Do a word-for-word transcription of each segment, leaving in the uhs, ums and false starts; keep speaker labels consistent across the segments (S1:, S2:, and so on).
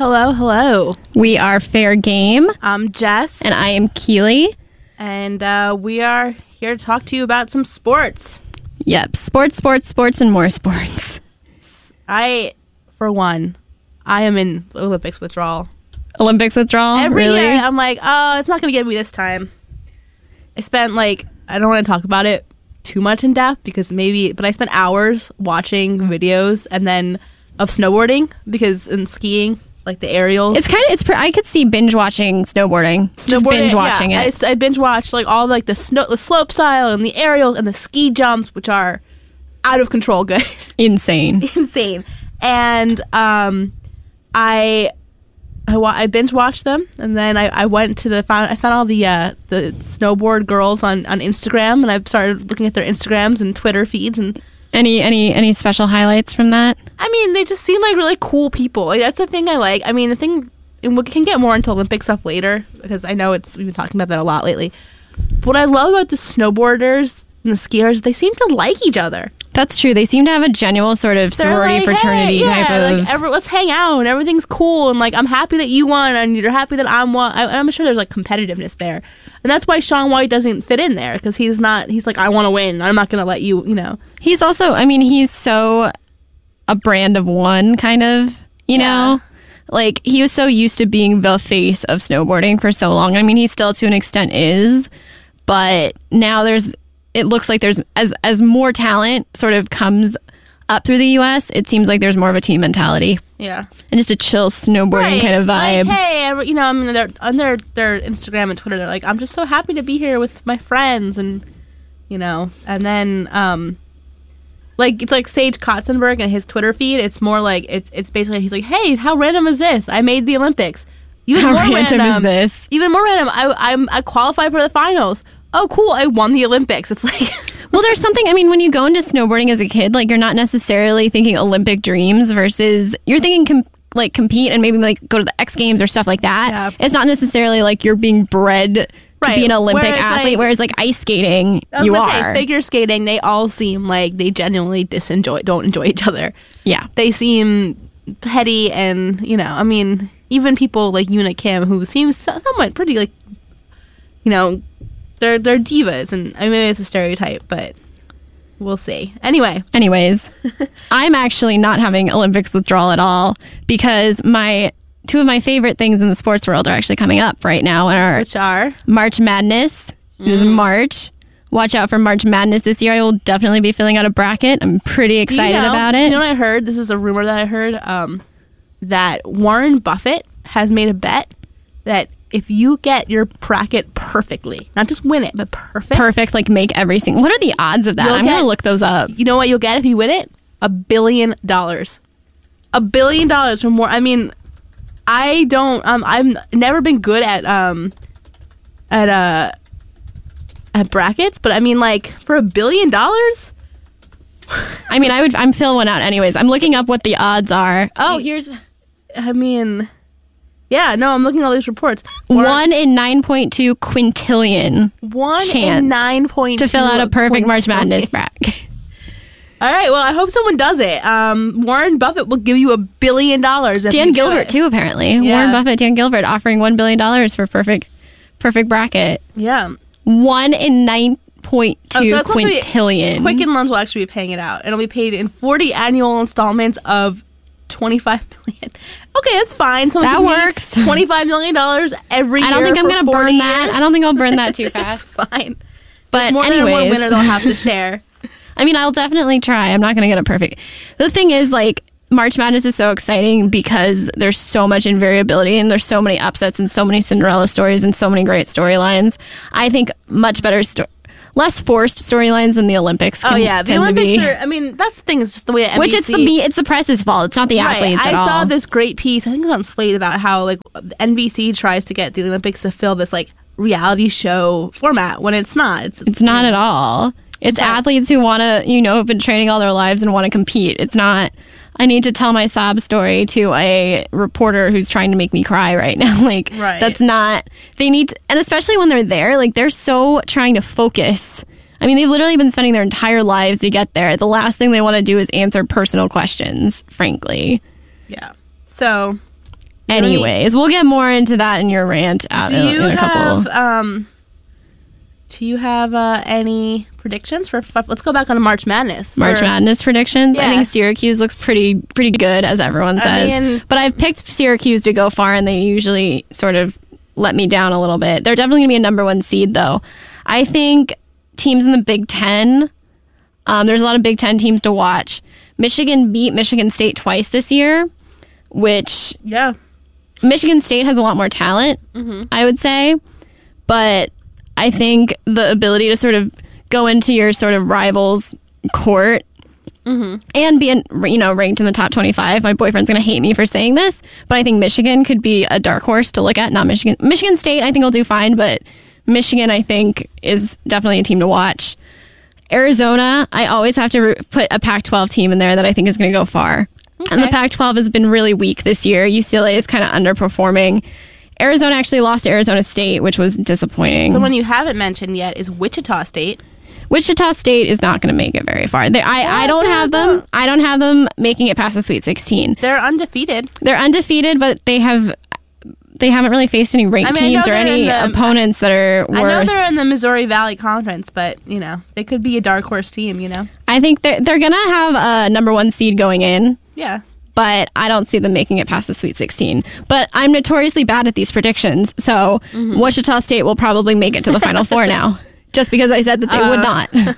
S1: Hello, hello.
S2: We are Fair Game.
S1: I'm Jess.
S2: And I am Keely.
S1: And uh, we are here to talk to you about some sports.
S2: Yep. Sports, sports, sports, and more sports.
S1: I, for one, I am in Olympics withdrawal.
S2: Olympics withdrawal?
S1: Every
S2: really?
S1: year, I'm like, oh, it's not going to get me this time. I spent, like, I don't want to talk about it too much in depth because maybe, but I spent hours watching videos and then of snowboarding because, and skiing. Like the aerials.
S2: It's kind of, it's. I could see binge watching snowboarding. snowboarding Just binge watching
S1: yeah,
S2: it.
S1: I, I binge watched like all like the snow, the slope style and the aerials and the ski jumps, which are out of control good.
S2: Insane.
S1: Insane. And um, I, I, wa- I binge watched them, and then I, I went to the found I found all the uh, the snowboard girls on, on Instagram, and I started looking at their Instagrams and Twitter feeds and.
S2: Any any any special highlights from that?
S1: I mean, they just seem like really cool people. Like, that's the thing I like. I mean, the thing, and we can get more into Olympic stuff later because I know it's we've been talking about that a lot lately. But what I love about the snowboarders and the skiers, they seem to like each other.
S2: That's true. They seem to have a genuine sort of
S1: They're
S2: sorority
S1: like,
S2: fraternity
S1: hey,
S2: type
S1: yeah,
S2: of.
S1: Like, every, let's hang out and everything's cool and like I'm happy that you won and you're happy that I'm won. I, I'm sure there's like competitiveness there, and that's why Shaun White doesn't fit in there because he's not. He's like I want to win. I'm not gonna let you. You know.
S2: He's also. I mean, he's so a brand of one kind of. You
S1: Yeah.
S2: know. Like, he was so used to being the face of snowboarding for so long. I mean, he still to an extent is, but now there's. It looks like there's as as more talent sort of comes up through the U S. It seems like there's more of a team mentality.
S1: Yeah.
S2: And just a chill snowboarding
S1: Right.
S2: kind of vibe.
S1: Like, hey, every- you know, I mean, they're on their their Instagram and Twitter. They're like, I'm just so happy to be here with my friends, and you know, and then um, like it's like Sage Kotzenberg and his Twitter feed. It's more like it's it's basically he's like, hey, how random is this? I made the Olympics. Even
S2: How
S1: more
S2: random is this?
S1: Even more random. I I'm I qualified for the finals. Oh, cool! I won the Olympics. It's like.
S2: Well, there's something, I mean, when you go into snowboarding as a kid, like, you're not necessarily thinking Olympic dreams versus you're thinking, com- like, compete and maybe, like, go to the X Games or stuff like that.
S1: Yeah.
S2: It's not necessarily like you're being bred to
S1: Right.
S2: be an Olympic
S1: Whereas,
S2: athlete,
S1: like-
S2: whereas, like, ice skating,
S1: I was
S2: you
S1: gonna
S2: are.
S1: say, figure skating, they all seem like they genuinely disenjoy, don't enjoy each other.
S2: Yeah.
S1: They seem petty and, you know, I mean, even people like Yuna Kim, who seems so- somewhat pretty, like, you know, they're they're divas, and I mean, maybe it's a stereotype, but we'll see. Anyway.
S2: Anyways, I'm actually not having Olympics withdrawal at all because my two of my favorite things in the sports world are actually coming up right now and are
S1: Which are?
S2: March Madness. It is
S1: Mm.
S2: March. Watch out for March Madness this year. I will definitely be filling out a bracket. I'm pretty
S1: Do you
S2: excited
S1: know-
S2: about
S1: do
S2: it.
S1: You know what I heard? This is a rumor that I heard, um, that Warren Buffett has made a bet that if you get your bracket perfectly, not just win it, but perfect.
S2: Perfect, like make every single. What are the odds of that?
S1: You'll
S2: I'm
S1: get-
S2: gonna look those up.
S1: You know what you'll get if you win it? A billion dollars. A billion dollars for more. I mean, I don't. Um, I've never been good at um, at uh, at brackets, but I mean, like for a billion dollars.
S2: I mean, I would. I'm filling one out anyways. I'm looking up what the odds are. Oh, here's
S1: I mean, yeah. No, I'm looking at all these reports.
S2: one in nine point two quintillion
S1: One
S2: chance
S1: in nine point
S2: to fill out a perfect March Madness bracket.
S1: All right. Well, I hope someone does it. Um, Warren Buffett will give you a billion dollars. if
S2: Dan
S1: you do
S2: Gilbert
S1: it.
S2: too, apparently.
S1: Yeah.
S2: Warren Buffett, Dan Gilbert offering one billion dollars for perfect, perfect bracket.
S1: Yeah.
S2: One in nine point
S1: Oh,
S2: two
S1: so that's something-
S2: quintillion.
S1: Quicken Loans will actually be paying it out. It'll be paid in forty annual installments of twenty-five million. Okay, that's fine. Someone
S2: That
S1: gives me
S2: works.
S1: twenty-five million dollars every year.
S2: I don't think I'm
S1: for
S2: gonna
S1: forty
S2: burn that.
S1: years.
S2: I don't think I'll burn that too
S1: That's
S2: fast.
S1: fine.
S2: But
S1: More than one
S2: anyways,
S1: winner they'll have to share.
S2: I mean, I'll definitely try. I'm not going to get it perfect. The thing is, like, March Madness is so exciting because there's so much invariability and there's so many upsets and so many Cinderella stories and so many great storylines. I think much better, sto- less forced storylines than the Olympics. Can
S1: Oh yeah, the
S2: tend to
S1: Olympics
S2: be.
S1: are. I mean, that's the thing. It's just the way N B C.
S2: Which it's the me- it's the press's fault. It's not the
S1: Right.
S2: athletes
S1: I
S2: at all.
S1: saw this great piece. I think it was on Slate about how like N B C tries to get the Olympics to fill this like reality show format when it's not. It's
S2: It's not at all. It's
S1: Right.
S2: athletes who want to, you know, have been training all their lives and want to compete. It's not, I need to tell my sob story to a reporter who's trying to make me cry right now. Like,
S1: Right.
S2: that's not, they need, to, and especially when they're there, like, they're so trying to focus. I mean, they've literally been spending their entire lives to get there. The last thing they want to do is answer personal questions, frankly.
S1: Yeah. So,
S2: Anyways, we'll get more into that in your rant out
S1: Do
S2: in,
S1: you
S2: in a couple.
S1: have um? Do you have uh, any predictions for? Let's go back on to March Madness.
S2: March
S1: For-
S2: Madness predictions.
S1: Yeah.
S2: I think Syracuse looks pretty pretty good, as everyone
S1: I
S2: says.
S1: mean-
S2: but I've picked Syracuse to go far, and they usually sort of let me down a little bit. They're definitely going to be a number one seed, though. I think teams in the Big Ten. Um, there's a lot of Big Ten teams to watch. Michigan beat Michigan State twice this year, which
S1: Yeah.
S2: Michigan State has a lot more talent,
S1: Mm-hmm.
S2: I would say. But I think the ability to sort of go into your sort of rivals' court
S1: Mm-hmm.
S2: and be, in, you know, ranked in the top twenty-five. My boyfriend's going to hate me for saying this, but I think Michigan could be a dark horse to look at. Not Michigan. Michigan State, I think, will do fine, but Michigan, I think, is definitely a team to watch. Arizona, I always have to re- put a Pac twelve team in there that I think is going to go far. And the
S1: Okay.
S2: Pac twelve has been really weak this year. U C L A is kind of underperforming. Arizona actually lost to Arizona State, which was disappointing.
S1: Someone you haven't mentioned yet is Wichita State.
S2: Wichita State is not going to make it very far. They, I, I don't have them. I don't have them making it past the Sweet sixteen.
S1: They're undefeated.
S2: They're undefeated, but they have they haven't really faced any ranked
S1: I mean, I know
S2: teams or
S1: they're
S2: any
S1: in the-
S2: opponents that are worth.
S1: I know they're in the Missouri Valley Conference, but you know they could be a dark horse team. You know.
S2: I think they're they're going to have a number one seed going in.
S1: Yeah.
S2: But I don't see them making it past the Sweet sixteen. But I'm notoriously bad at these predictions, so
S1: Mm-hmm.
S2: Wichita State will probably make it to the Final Four now, just because I said that they would
S1: Uh,
S2: not.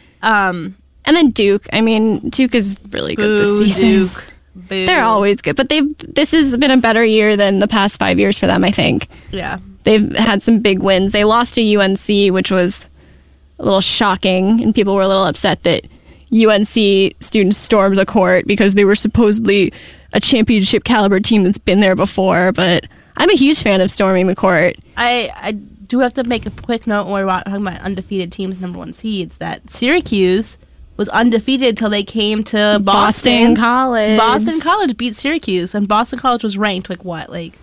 S1: Um.
S2: And then Duke. I mean, Duke is really good this
S1: Boo,
S2: season.
S1: Duke. Boo.
S2: They're always good, but they've this has been a better year than the past five years for them. I think
S1: Yeah.
S2: they've had some big wins. They lost to U N C, which was a little shocking, and people were a little upset that U N C students stormed the court because they were supposedly a championship caliber team that's been there before. But I'm a huge fan of storming the court.
S1: I, I do have to make a quick note when we're talking about undefeated teams, number one seeds, that Syracuse was undefeated till they came to Boston.
S2: Boston College.
S1: Boston College beat Syracuse, and Boston College was ranked like what, like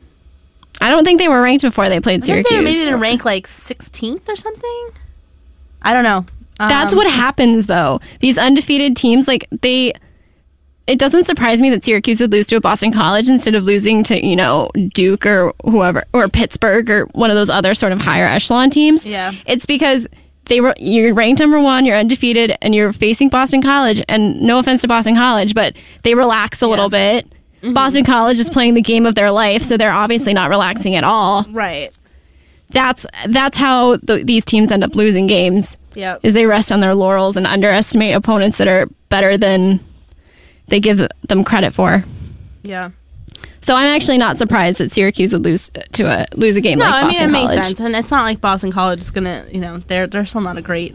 S2: I don't think they were ranked before they played
S1: I think
S2: Syracuse.
S1: they were maybe didn't rank like sixteenth or something. I don't know.
S2: That's
S1: Um,
S2: what happens, though. These undefeated teams, like, they... It doesn't surprise me that Syracuse would lose to a Boston College instead of losing to, you know, Duke or whoever, or Pittsburgh or one of those other sort of higher echelon teams.
S1: Yeah.
S2: It's because they were you're ranked number one, you're undefeated, and you're facing Boston College. And no offense to Boston College, but they relax a little bit.
S1: Mm-hmm.
S2: Boston College is playing the game of their life, so they're obviously not relaxing at all.
S1: Right.
S2: That's that's how the, these teams end up losing games.
S1: Yep.
S2: Is they rest on their laurels and underestimate opponents that are better than they give them credit for.
S1: Yeah.
S2: So I'm actually not surprised that Syracuse would lose to a lose a game
S1: No,
S2: like
S1: I mean
S2: Boston
S1: it
S2: College.
S1: makes sense, and it's not like Boston College is gonna, you know, they're they're still not a great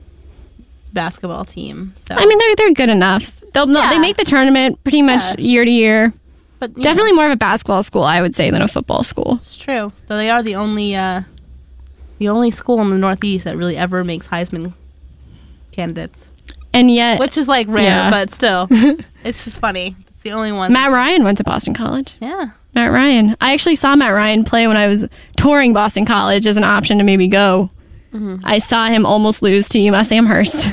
S1: basketball team. So
S2: I mean, they're they're good enough. They'll no, they
S1: Yeah.
S2: make the tournament pretty much
S1: Yeah.
S2: year to year.
S1: but you
S2: Definitely
S1: know,
S2: more of a basketball school, I would say, than a football school.
S1: it's true. Though they are the only uh, the only school in the Northeast that really ever makes Heisman candidates,
S2: And yet,
S1: which is like rare,
S2: Yeah.
S1: but still, it's just funny. It's the only one.
S2: Matt Ryan went to Boston College.
S1: Yeah.
S2: Matt Ryan. I actually saw Matt Ryan play when I was touring Boston College as an option to maybe go.
S1: Mm-hmm.
S2: I saw him almost lose to UMass Amherst.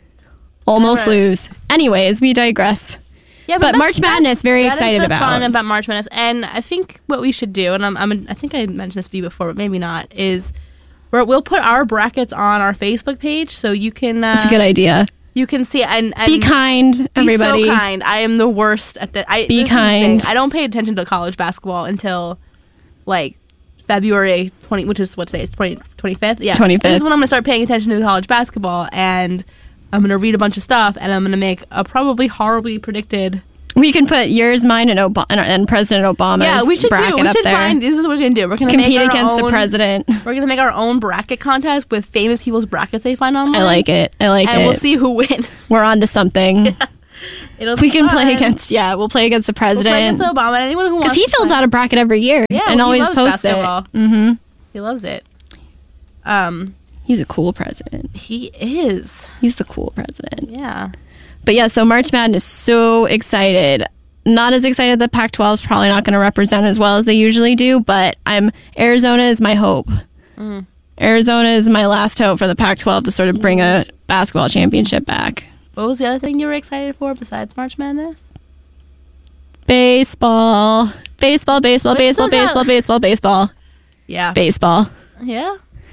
S2: almost
S1: Right.
S2: lose. Anyways, we digress.
S1: Yeah,
S2: But
S1: that's-
S2: March
S1: that's-
S2: Madness, very
S1: that is
S2: excited
S1: the
S2: about.
S1: Fun about March Madness, and I think what we should do, and I'm, I'm I think I mentioned this to you before, but maybe not, is we're, we'll put our brackets on our Facebook page so you can. Uh,
S2: That's a good idea.
S1: You can see and, and
S2: Be kind, everybody.
S1: Be so kind. I am the worst at that. I,
S2: Be
S1: this is the
S2: kind.
S1: thing. I don't pay attention to college basketball until like February twentieth, which is what today? It's twenty-fifth? Yeah.
S2: twenty-fifth.
S1: This is when I'm going to start paying attention to college basketball, and I'm going to read a bunch of stuff, and I'm going to make a probably horribly predicted.
S2: We can put yours, mine, and, Ob- and, and President Obama's
S1: Yeah, we should
S2: bracket
S1: do. We
S2: up
S1: should
S2: there.
S1: find. This is what we're going to do. We're going to
S2: Compete
S1: make our
S2: against
S1: own,
S2: the president.
S1: We're going to make our own bracket contest with famous people's brackets they find online.
S2: I like it. I like
S1: and
S2: it.
S1: we'll see who wins.
S2: We're on to something.
S1: It'll
S2: We
S1: be
S2: can play
S1: fun.
S2: against, yeah, we'll play against the
S1: We'll play
S2: president.
S1: against Obama and anyone who wants.
S2: Because he
S1: to
S2: fills
S1: play.
S2: out a bracket every year
S1: Yeah,
S2: and
S1: well, he
S2: always
S1: loves
S2: posts
S1: basketball.
S2: it. Mm-hmm.
S1: He loves it. Um,
S2: He's a cool president.
S1: he is.
S2: He's the cool president.
S1: Yeah.
S2: But yeah, so March Madness, so excited. Not as excited that Pac twelve is probably not going to represent as well as they usually do, but I'm Arizona is my hope.
S1: Mm.
S2: Arizona is my last hope for the Pac twelve to sort of bring a basketball championship back.
S1: What was the other thing you were excited for besides March Madness?
S2: Baseball. Baseball, baseball,
S1: But it's
S2: baseball,
S1: still got-
S2: baseball, baseball, baseball,
S1: Yeah.
S2: baseball.
S1: Yeah.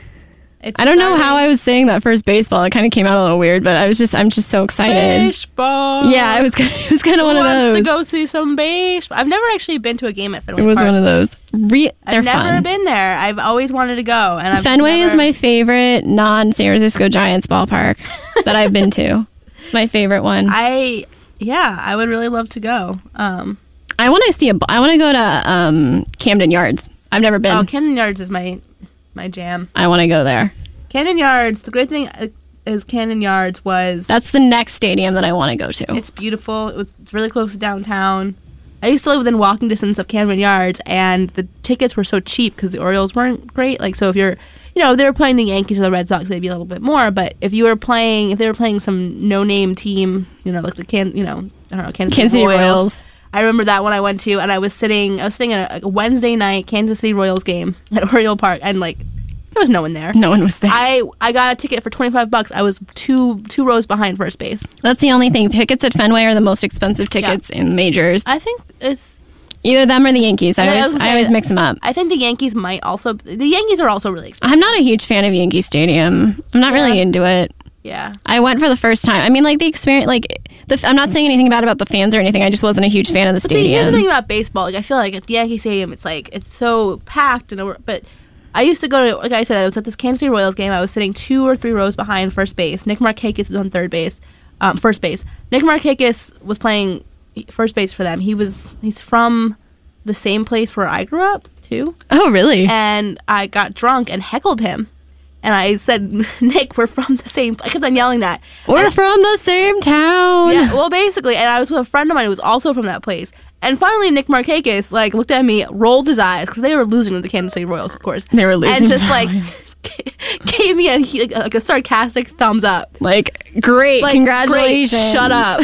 S1: It's
S2: I don't know
S1: starting-
S2: how I was saying that first baseball. It kind of came out a little weird, but I was just, I'm just so excited.
S1: Baseball.
S2: Yeah, it was, it was kind of one
S1: Who
S2: of
S1: wants
S2: those.
S1: to go see some baseball? I've never actually been to a game at Fenway
S2: It was
S1: Park.
S2: one of those. Re- they're
S1: I've never
S2: fun.
S1: been there. I've always wanted to go, and I've just
S2: Fenway is
S1: never-
S2: my favorite non-San Francisco Giants ballpark that I've been to. It's my favorite one. I,
S1: I yeah, I would really love to go. Um,
S2: I want to see a. I want to go to um, Camden Yards. I've never been.
S1: oh, Camden Yards is my my jam.
S2: I want to go there.
S1: Camden Yards. The great thing uh, is Camden Yards was
S2: That's the next stadium that I want to go to.
S1: it's beautiful. It was, it's really close to downtown. I used to live within walking distance of Camden Yards, and the tickets were so cheap because the Orioles weren't great. Like, so if you're, you know, if they were playing the Yankees or the Red Sox, they'd be a little bit more. But if you were playing, if they were playing some no-name team, you know, like the Can, you know, I don't know, Kansas,
S2: Kansas
S1: City
S2: City
S1: Royals.
S2: Royals.
S1: I remember that one I went to, and I was sitting, I was sitting at a, a Wednesday night Kansas City Royals game at Oriole Park, and like there was no one there.
S2: No one was there.
S1: I, I got a ticket for twenty-five bucks. I was two two rows behind first base.
S2: That's the only thing. Tickets at Fenway are the most expensive tickets in majors.
S1: I think it's.
S2: Either them or the Yankees. I
S1: Yeah, I
S2: always,
S1: was
S2: I
S1: gonna
S2: always
S1: say-
S2: mix them up.
S1: I think the Yankees might also. The Yankees are also really expensive.
S2: I'm not a huge fan of Yankee Stadium. I'm not really
S1: Yeah.
S2: into it.
S1: Yeah.
S2: I went for the first time. I mean, like the experience. Like the. I'm not saying anything bad about the fans or anything. I just wasn't a huge fan of the
S1: See, here's
S2: stadium.
S1: the thing about baseball. Like, I feel like at the Yankee Stadium, it's like it's so packed, and but I used to go to. Like I said, I was at this Kansas City Royals game. I was sitting two or three rows behind first base. Nick Markakis was on third base, um, first base. Nick Markakis was playing first base for them. He was. He's from the same place where I grew up too.
S2: Oh, really?
S1: And I got drunk and heckled him. And I said, Nick, we're from the same. I kept on yelling that.
S2: We're
S1: And-
S2: from the same town.
S1: yeah, well, basically, and I was with a friend of mine who was also from that place. And finally, Nick Markakis like looked at me, rolled his eyes because they were losing to the Kansas City Royals, of course.
S2: They were losing
S1: and just
S2: to
S1: like
S2: the
S1: gave me a he- like, a sarcastic thumbs up.
S2: Like, great.
S1: Like,
S2: Congratulations.
S1: great, shut up.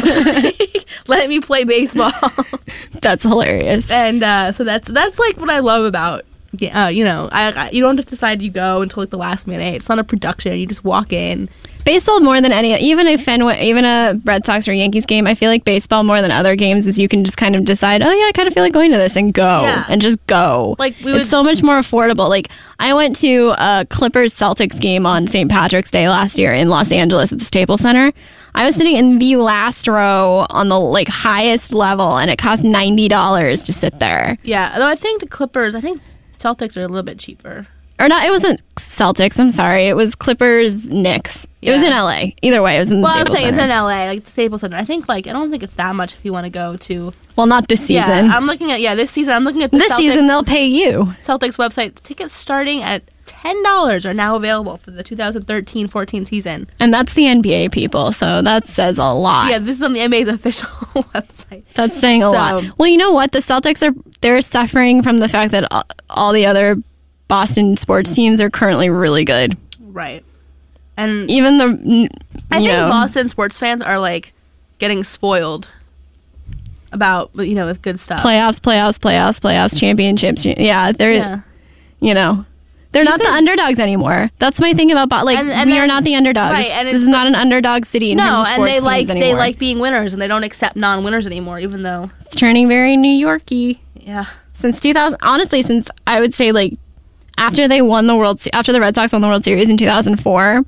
S1: Let me play baseball.
S2: That's hilarious.
S1: and uh, so that's that's like what I love about. Uh, you know, I, I you don't have to decide you go until like the last minute. It's not a production. You just walk in.
S2: Baseball more than any, even a Fenway, even a Red Sox or Yankees game. I feel like baseball more than other games is you can just kind of decide, oh yeah, I kind of feel like going to this and go
S1: Yeah.
S2: and just go.
S1: Like, we
S2: it's
S1: would-
S2: so much more affordable. Like I went to a Clippers Celtics game on Saint Patrick's Day last year in Los Angeles at the Staples Center. I was sitting in the last row on the like highest level, and it cost ninety dollars to sit there.
S1: Yeah, although I think the Clippers, I think Celtics are a little bit cheaper.
S2: Or not, it wasn't Celtics. I'm sorry, it was Clippers Knicks. It was
S1: Yeah.
S2: in L A. Either way, it was in the
S1: Well, I'm
S2: Staples
S1: saying
S2: Center.
S1: it's in L A, like the Staples Center. I think like I don't think it's that much if you want to go to.
S2: Well, not this season.
S1: Yeah, I'm looking at yeah this season. I'm looking at the
S2: this
S1: Celtics,
S2: season they'll pay you.
S1: Celtics website. Tickets starting at ten dollars are now available for the twenty thirteen fourteen season.
S2: And that's the N B A people, so that says a lot.
S1: Yeah, this is on the N B A's official website.
S2: That's saying a
S1: So-
S2: lot. Well, you know what? The Celtics are they're suffering from the fact that all, all the other Boston sports teams are currently really good.
S1: Right, and
S2: Even the you
S1: I think
S2: know,
S1: Boston sports fans are like getting spoiled about you know with good stuff.
S2: playoffs, playoffs, playoffs, playoffs, championships. Yeah, they're
S1: Yeah.
S2: you know. They're not the underdogs anymore. That's my thing about Bo- like
S1: And- and
S2: we
S1: then-
S2: are not the underdogs.
S1: right, and
S2: this
S1: it's
S2: is not an underdog city in terms
S1: No,
S2: of
S1: and
S2: sports
S1: they
S2: teams
S1: like
S2: anymore.
S1: they like being winners, and they don't accept non-winners anymore. Even though,
S2: it's turning very New Yorky.
S1: yeah,
S2: Since two thousand, honestly, since I would say like after they won the World, Se- after the Red Sox won the World Series in two thousand four,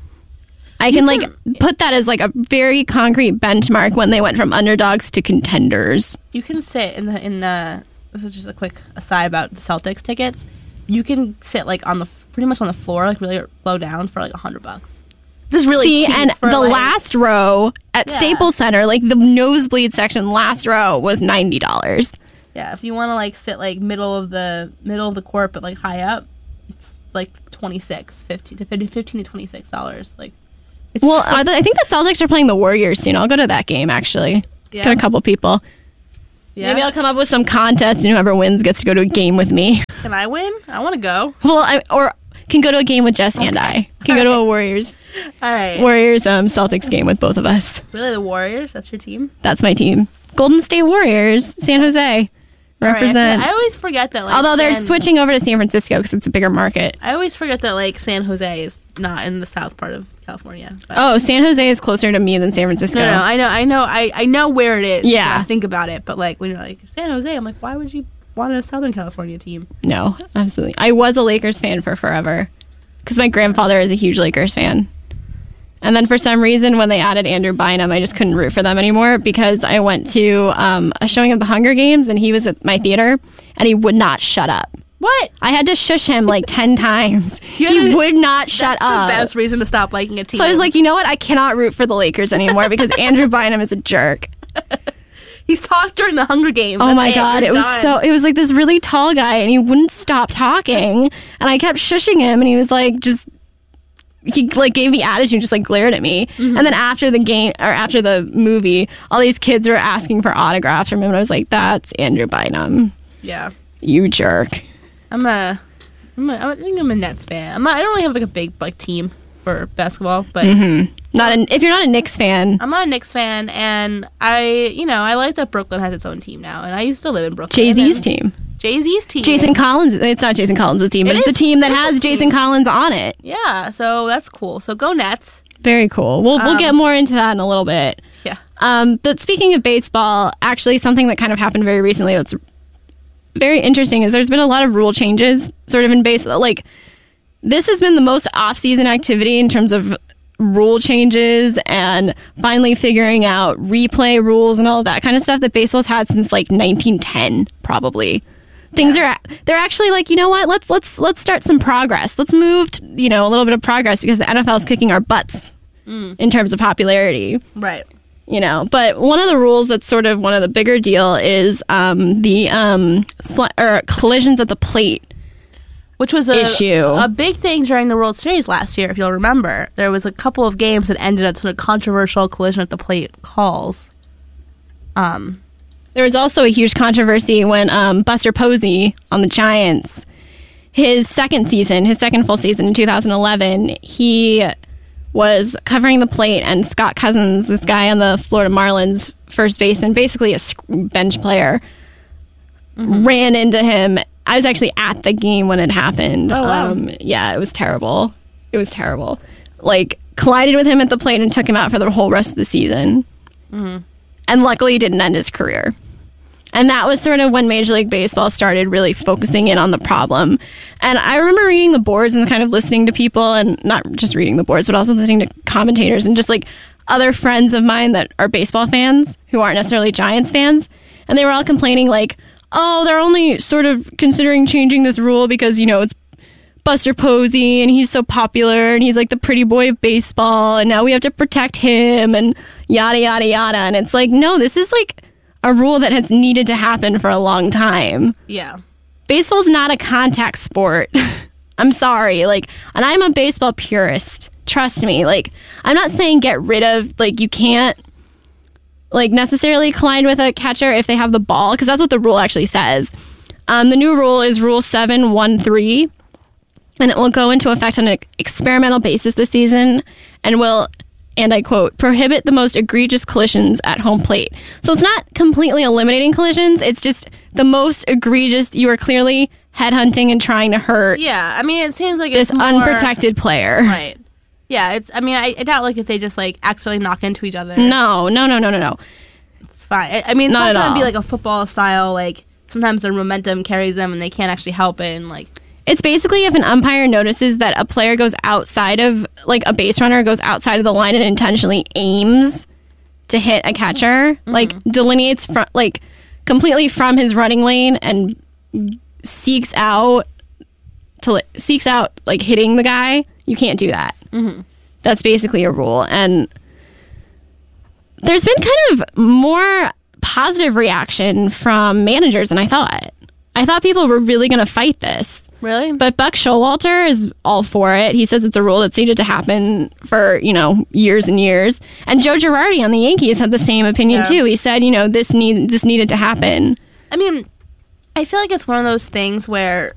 S2: I can like put that as like a very concrete benchmark when they went from underdogs to contenders.
S1: you can sit in the in. Uh, this is just a quick aside about the Celtics tickets. You can sit like on the pretty much on the floor, like really low down for like a hundred bucks. Just really
S2: See,
S1: cheap
S2: and
S1: for,
S2: the
S1: like-
S2: last row at
S1: Yeah.
S2: Staples Center, like the nosebleed section, last row was ninety dollars.
S1: Yeah, if you want to like sit like middle of the middle of the court, but like high up, it's like twenty six, fifteen to fifteen, fifteen to twenty six dollars. Like, it's
S2: Well, are the, I think the Celtics are playing the Warriors soon. I'll go to that game actually.
S1: Yeah.
S2: Get a couple people.
S1: yeah.
S2: Maybe I'll come up with some contest, and whoever wins gets to go to a game with me.
S1: Can I win? I want to go.
S2: Well, I or can go to a game with Jess and I. Can go to a Warriors
S1: All right.
S2: Warriors um Celtics game with both of us.
S1: Really, the Warriors? That's your team?
S2: That's my team. Golden State Warriors, San Jose.
S1: All right, I
S2: Represent.
S1: feel- I always forget that. Like,
S2: Although they're
S1: San-
S2: switching over to San Francisco because it's a bigger market.
S1: I always forget that like San Jose is not in the south part of California. But-
S2: Oh, San Jose is closer to me than San Francisco.
S1: no, no, I know, I know, I, I know where it is.
S2: Yeah.
S1: when I think about it, but like when you're like San Jose, I'm like, why would you wanted a Southern California team.
S2: No, absolutely. I was a Lakers fan for forever because my grandfather is a huge Lakers fan. And then for some reason, when they added Andrew Bynum, I just couldn't root for them anymore because I went to um, a showing of the Hunger Games and he was at my theater and he would not shut up.
S1: What?
S2: I had to shush him like ten times.
S1: You
S2: He
S1: had-
S2: would not shut
S1: That's
S2: up.
S1: the best reason to stop liking a team.
S2: So I was like, you know what? I cannot root for the Lakers anymore because Andrew Bynum is a jerk.
S1: he's talked during the Hunger Games.
S2: Oh
S1: That's
S2: my
S1: it.
S2: god,
S1: You're
S2: it was
S1: done.
S2: so it was like this really tall guy and he wouldn't stop talking and I kept shushing him and he was like just he like gave me attitude, just like glared at me.
S1: Mm-hmm.
S2: And then after the game or after the movie, all these kids were asking for autographs from him and I was like, that's Andrew Bynum.
S1: Yeah.
S2: You jerk.
S1: I'm a, I'm a, I think I'm a Nets fan. I'm not, I don't really have like a big like team for basketball, but
S2: Mm-hmm. Not an, if you're not a Knicks fan,
S1: I'm not a Knicks fan, and I, you know, I like that Brooklyn has its own team now, and I used to live in Brooklyn.
S2: Jay-Z's
S1: and
S2: team.
S1: Jay-Z's team.
S2: Jason Collins. It's not Jason Collins' team, but
S1: It
S2: it's a
S1: is-
S2: team that
S1: it is
S2: has
S1: his
S2: Jason
S1: team.
S2: Collins on it.
S1: Yeah, so that's cool. So go Nets.
S2: Very cool. We'll we'll
S1: Um,
S2: get more into that in a little bit.
S1: Yeah.
S2: Um, but speaking of baseball, actually something that kind of happened very recently that's very interesting is there's been a lot of rule changes sort of in baseball. Like this has been the most off-season activity in terms of rule changes and finally figuring out replay rules and all of that kind of stuff that baseball's had since like nineteen ten probably. Things are they're actually like, you know what? Let's let's let's start some progress. Let's move to, you know, a little bit of progress because the N F L is kicking our butts in terms of popularity.
S1: Right.
S2: You know, but one of the rules that's sort of one of the bigger deal is um, the um, sl- or collisions at the plate.
S1: Which was a,
S2: Issue.
S1: a big thing during the World Series last year, if you'll remember. There was a couple of games that ended at sort of controversial collision at the plate calls. Um,
S2: There was also a huge controversy when um, Buster Posey on the Giants, his second season, his second full season in two thousand eleven, he was covering the plate and Scott Cousins, this guy on the Florida Marlins first baseman, basically a sc- bench player, ran into him. I was actually at the game when it happened.
S1: Oh, wow.
S2: Um, yeah, it was terrible. It was terrible. Like, collided with him at the plate and took him out for the whole rest of the season. And luckily, it didn't end his career. And that was sort of when Major League Baseball started really focusing in on the problem. And I remember reading the boards and kind of listening to people, and not just reading the boards, but also listening to commentators and just like other friends of mine that are baseball fans who aren't necessarily Giants fans. And they were all complaining like, oh, they're only sort of considering changing this rule because, you know, it's Buster Posey and he's so popular and he's like the pretty boy of baseball and now we have to protect him and yada, yada, yada. And it's like, no, this is like a rule that has needed to happen for a long time.
S1: yeah.
S2: Baseball's not a contact sport. I'm sorry. Like, and I'm a baseball purist. Trust me. Like, I'm not saying get rid of, like, you can't, like, necessarily collide with a catcher if they have the ball, because that's what the rule actually says. Um, the new rule is Rule seven one three, and it will go into effect on an experimental basis this season and will, and I quote, prohibit the most egregious collisions at home plate. So it's not completely eliminating collisions. It's just the most egregious. You are clearly headhunting and trying to hurt
S1: Yeah, I mean, it seems like
S2: this
S1: it's more,
S2: unprotected player.
S1: Right. Yeah, it's. I mean, I, I doubt like if they just like accidentally knock into each other.
S2: No, no, no, no, no, no.
S1: It's fine. I, I mean, it's
S2: Not
S1: not,
S2: at
S1: going to be
S2: all.
S1: like a football style. Like sometimes their momentum carries them, and they can't actually help it. And like,
S2: It's basically if an umpire notices that a player goes outside of, like a base runner goes outside of the line and intentionally aims to hit a catcher, like delineates from, like completely from his running lane and seeks out to li- seeks out like hitting the guy, you can't do that. Mm-hmm. That's basically a rule, and there's been kind of more positive reaction from managers than I thought. I thought people were really going to fight this.
S1: really,
S2: But Buck Showalter is all for it. He says it's a rule that's needed to happen for, you know, years and years. And Joe Girardi on the Yankees had the same opinion
S1: Yeah.
S2: too. He said, you know, this need this needed to happen.
S1: I mean, I feel like it's one of those things where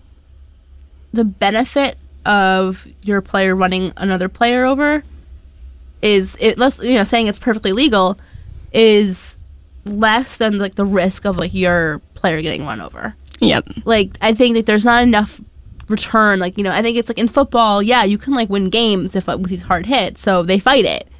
S1: the benefit of your player running another player over is it less, you know, saying it's perfectly legal is less than like the risk of like your player getting run over.
S2: Yep.
S1: Like I think that there's not enough return. Like, you know, I think it's like in football, yeah, you can like win games if uh, with these hard hits, so they fight it.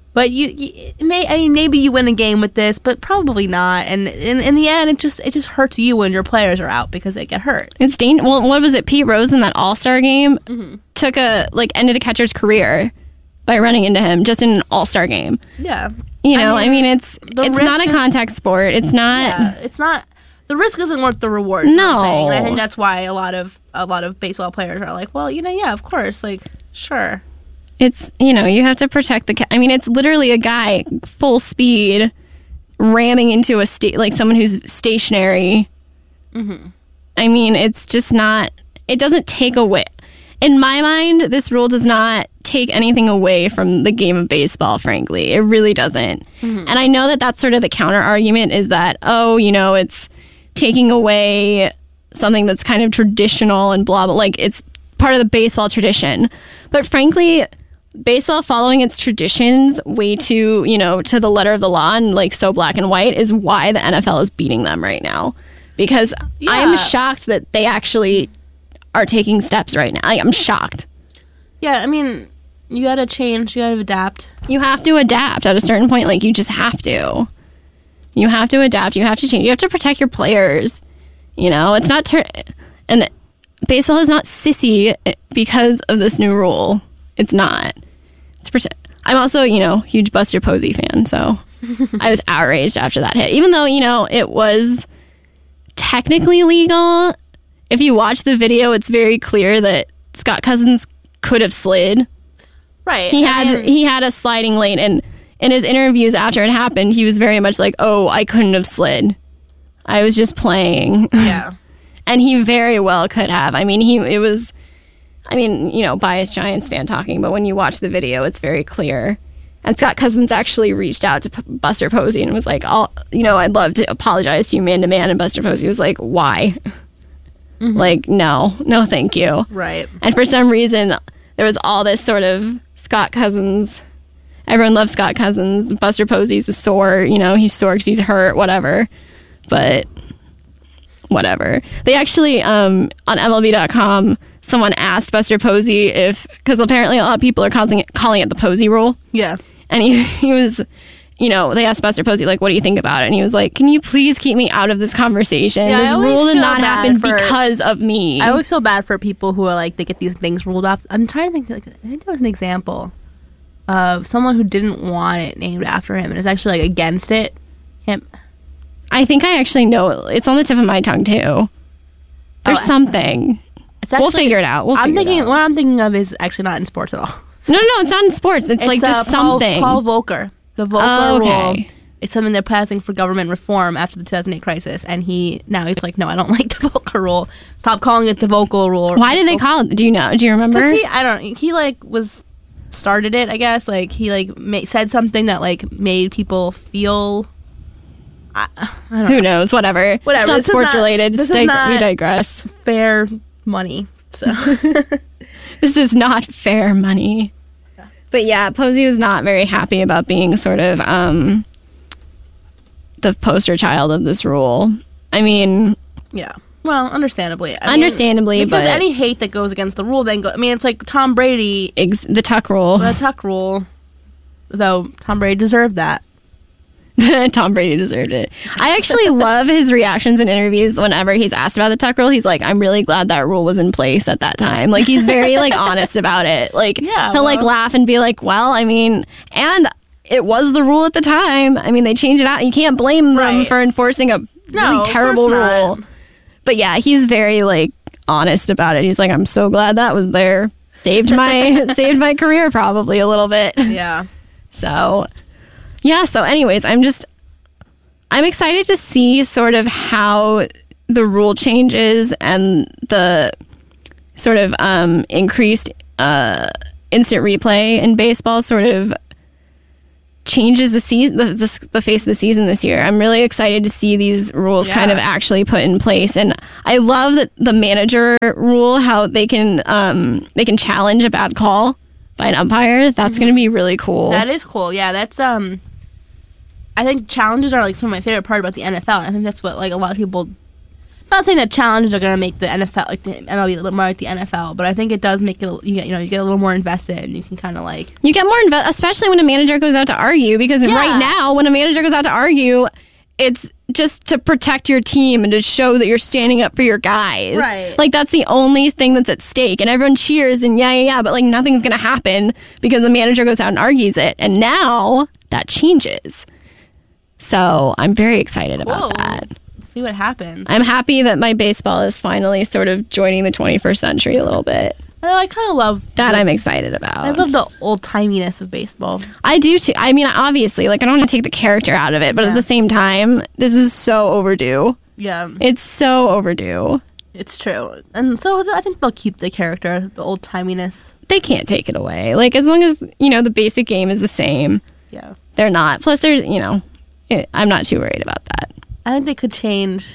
S1: But you, you may, I mean, maybe you win a game with this, but probably not. And in, in the end, it just it just hurts you when your players are out because they get hurt.
S2: It's dangerous. Well, what was it? Pete Rose in that All-Star game
S1: Mm-hmm.
S2: took a like ended a catcher's career by running into him just in an All-Star game.
S1: Yeah,
S2: You know,
S1: I
S2: I
S1: mean,
S2: mean, it's
S1: the
S2: it's not a
S1: risk is-
S2: contact sport. It's not.
S1: yeah. It's not. The risk isn't worth the reward. is what I'm
S2: No.
S1: saying. And I think that's why a lot of a lot of baseball players are like, well, you know, yeah, of course, like, sure.
S2: It's, you know, you have to protect the. Ca- I mean, it's literally a guy full speed ramming into a sta- like someone who's stationary.
S1: Mm-hmm.
S2: I mean, it's just not. It doesn't take away. In my mind, this rule does not take anything away from the game of baseball, frankly. It really doesn't.
S1: Mm-hmm.
S2: And I know that that's sort of the counter argument is that, oh, you know, it's taking away something that's kind of traditional and blah, blah. Like, it's part of the baseball tradition. But frankly, baseball following its traditions way too, you know, to the letter of the law and like so black and white is why the N F L is beating them right now. Because
S1: Yeah.
S2: I'm shocked that they actually are taking steps right now. Like, I'm shocked.
S1: Yeah, I mean, you gotta change. You gotta adapt.
S2: You have to adapt at a certain point. Like, you just have to. You have to adapt. You have to change. You have to protect your players. You know, it's not... Ter- and baseball is not sissy because of this new rule. It's not. It's protect. I'm also, you know, huge Buster Posey fan, so I was outraged after that hit. Even though, you know, it was technically legal. If you watch the video, it's very clear that Scott Cousins could have slid.
S1: Right.
S2: He
S1: I
S2: had
S1: mean,
S2: he had a sliding lane, and in his interviews after it happened, he was very much like, "Oh, I couldn't have slid. I was just playing."
S1: yeah.
S2: And he very well could have. I mean, he it was. I mean, you know, biased Giants fan talking, but when you watch the video, it's very clear. And Scott Cousins actually reached out to P- Buster Posey and was like, "I'll, you know, I'd love to apologize to you man to man." And Buster Posey was like, "Why?"
S1: Mm-hmm.
S2: Like, no, no, thank you.
S1: Right.
S2: And for some reason, there was all this sort of Scott Cousins. Everyone loves Scott Cousins. Buster Posey's a sore, you know, he's sore because he's hurt, whatever. But whatever. They actually, um, on M L B dot com, someone asked Buster Posey if, because apparently a lot of people are calling it, calling it the Posey rule.
S1: Yeah.
S2: And he, he was, you know, they asked Buster Posey, like, what do you think about it? And he was like, can you please keep me out of this conversation?
S1: Yeah, I
S2: this
S1: always
S2: rule did
S1: feel
S2: not
S1: bad
S2: happen
S1: for-
S2: because of me.
S1: I always feel bad for people who are like, they get these things ruled off. I'm trying to think, like, I think there was an example of someone who didn't want it named after him and is actually like against it. Him.
S2: I think I actually know. It's on the tip of my tongue, too. There's
S1: Oh, I-
S2: something.
S1: It's
S2: We'll figure it out. We'll
S1: I'm
S2: figure it
S1: thinking,
S2: out.
S1: what I'm thinking of is actually not in sports at all.
S2: No, no, it's not in sports. It's, like just
S1: uh, Paul,
S2: something.
S1: Paul Volcker. The Volcker
S2: Oh, okay.
S1: rule. It's something they're passing for government reform after the two thousand eight crisis, and he now he's like, no, I don't like the Volcker rule. Stop calling it the Volcker rule.
S2: Why did they call it? Do you know? Do you remember?
S1: Because he, I don't. He like was started it. I guess like he like ma- said something that like made people feel. I, I don't
S2: Who
S1: know.
S2: knows? Whatever.
S1: Whatever.
S2: It's not
S1: This is
S2: sports
S1: not-
S2: related.
S1: this
S2: Dig-
S1: is not-
S2: we digress.
S1: Fair money. So
S2: This is not fair money. But yeah, Posey was not very happy about being sort of um, the poster child of this rule. I mean,
S1: yeah. Well, understandably. I mean,
S2: Understandably,
S1: because
S2: but-
S1: any hate that goes against the rule then go. I mean, it's like Tom Brady,
S2: ex- the Tuck rule.
S1: the Tuck rule. Though Tom Brady deserved that.
S2: Tom Brady deserved it. I actually love his reactions in interviews whenever he's asked about the Tuck rule. He's like, I'm really glad that rule was in place at that time. Like, he's very, like, honest about it. Like,
S1: Yeah,
S2: he'll, like,
S1: well-
S2: laugh and be like, well, I mean, and it was the rule at the time. I mean, they changed it out. You can't blame them
S1: Right.
S2: for enforcing a
S1: No,
S2: really
S1: of
S2: terrible
S1: course not.
S2: rule. But yeah, he's very, like, honest about it. He's like, I'm so glad that was there. Saved my, saved my career probably a little bit.
S1: Yeah.
S2: So, yeah, so anyways, I'm just, I'm excited to see sort of how the rule changes and the sort of um, increased uh, instant replay in baseball sort of changes the season, the, the, the face of the season this year. I'm really excited to see these rules
S1: Yeah.
S2: kind of actually put in place. And I love that the manager rule, how they can, um, they can challenge a bad call by an umpire. That's going to be really cool.
S1: That is cool. Yeah, that's um I think challenges are like some of my favorite part about the N F L. I think that's what like a lot of people not saying that challenges are going to make the N F L, like the M L B, a little more like the N F L, but I think it does make it, you get, you know, you get a little more invested, and you can kind of like...
S2: You get more invested, especially when a manager goes out to argue, because
S1: Yeah.
S2: right now, when a manager goes out to argue, it's just to protect your team and to show that you're standing up for your guys.
S1: Right.
S2: Like, that's the only thing that's at stake, and everyone cheers, and yeah, yeah, yeah, but, like, nothing's going to happen because the manager goes out and argues it, and now that changes. So I'm very excited
S1: Whoa.
S2: about that.
S1: Let's see what happens.
S2: I'm happy that my baseball is finally sort of joining the twenty-first century a little bit.
S1: I, I kind of love...
S2: That
S1: the,
S2: I'm excited about.
S1: I love the old-timiness of baseball.
S2: I do too. I mean, obviously, like, I don't want to take the character out of it, but
S1: Yeah.
S2: at the same time, this is so overdue.
S1: Yeah.
S2: It's so overdue.
S1: It's true. And so th- I think they'll keep the character, the old-timiness.
S2: They can't take it away. Like, as long as, you know, the basic game is the same,
S1: Yeah.
S2: they're not. Plus, there's, you know, it, I'm not too worried about that.
S1: I think they could change...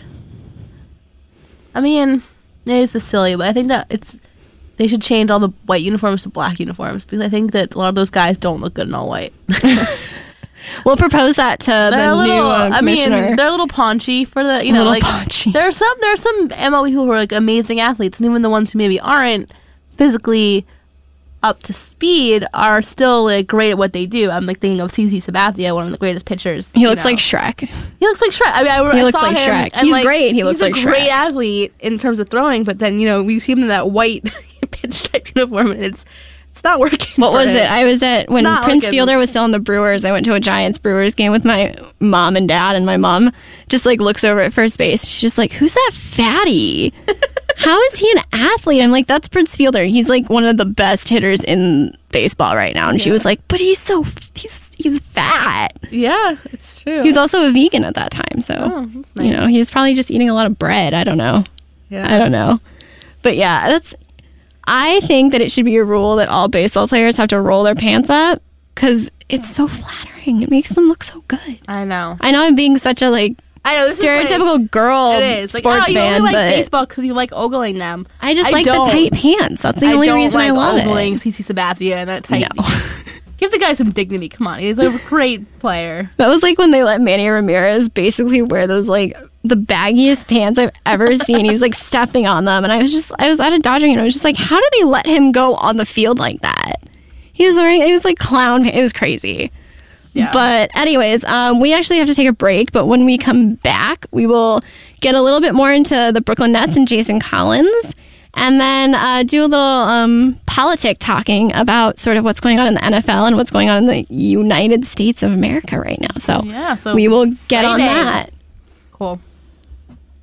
S1: I mean, it's just silly, but I think that it's... They should change all the white uniforms to black uniforms, because I think that a lot of those guys don't look good in all white.
S2: We'll propose that to
S1: They're
S2: the
S1: a little,
S2: new uh,
S1: I mean,
S2: commissioner.
S1: they're a little paunchy for the, you know,
S2: Little
S1: like,
S2: paunchy.
S1: there are some, there are some M L B people who are, like, amazing athletes, and even the ones who maybe aren't physically up to speed are still, like, great at what they do. I'm, like, thinking of C C Sabathia, one of the greatest pitchers.
S2: He
S1: you
S2: looks
S1: know.
S2: like Shrek.
S1: He looks like Shrek. I mean, I,
S2: He
S1: I
S2: looks
S1: saw
S2: like
S1: him,
S2: Shrek.
S1: and,
S2: He's
S1: like,
S2: great. He looks
S1: he's
S2: like
S1: a great
S2: Shrek.
S1: athlete in terms of throwing, but then, you know, we see him in that white pinstripe uniform, and it's it's not working.
S2: What
S1: for
S2: was
S1: him.
S2: it? I was at, when
S1: not
S2: Prince
S1: looking-
S2: Fielder was still in the Brewers, I went to a Giants Brewers game with my mom and dad, and my mom just, like, looks over at first base. She's just like, who's that fatty? How is he an athlete? I'm like, that's Prince Fielder. He's, like, one of the best hitters in baseball right now. And she
S1: Yeah.
S2: was like, but he's so, he's he's fat.
S1: Yeah, it's true.
S2: He was also a vegan at that time, so,
S1: Oh, that's nice.
S2: you know, he was probably just eating a lot of bread. I don't know.
S1: yeah.
S2: I don't know. But yeah, that's. I think that it should be a rule that all baseball players have to roll their pants up because it's so flattering. It makes them look so good.
S1: I know.
S2: I know I'm being such a like
S1: I know. This
S2: stereotypical
S1: is like,
S2: girl
S1: it is. Like,
S2: sports
S1: oh, you
S2: fan,
S1: only like
S2: but
S1: baseball because you like ogling them.
S2: I just
S1: I
S2: like
S1: don't.
S2: the tight pants. That's the
S1: I
S2: only
S1: don't
S2: reason
S1: like
S2: I love
S1: ogling
S2: it.
S1: C C Sabathia and that tight.
S2: No.
S1: Give the guy some dignity. Come on, he's a great player.
S2: That was like when they let Manny Ramirez basically wear those like the baggiest pants I've ever seen. He was like stepping on them, and I was just I was at a Dodger game, and I was just like, how do they let him go on the field like that? He was wearing it was like clown. It was crazy.
S1: Yeah.
S2: But anyways, um, we actually have to take a break. But when we come back, we will get a little bit more into the Brooklyn Nets and Jason Collins, and then uh, do a little um, politic talking about sort of what's going on in the N F L and what's going on in the United States of America right now. So
S1: Yeah, so
S2: we will get on
S1: exciting.
S2: that.
S1: Cool.